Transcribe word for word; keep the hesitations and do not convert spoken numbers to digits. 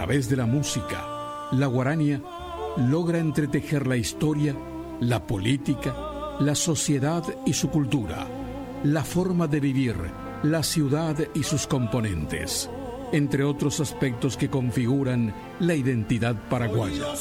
través de la música, la guarania logra entretejer la historia, la política, la sociedad y su cultura, la forma de vivir, la ciudad y sus componentes, entre otros aspectos que configuran la identidad paraguaya.